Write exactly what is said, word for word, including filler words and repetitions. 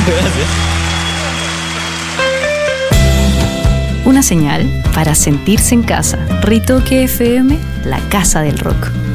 Gracias. Una señal para sentirse en casa. Ritoque F M, la casa del rock.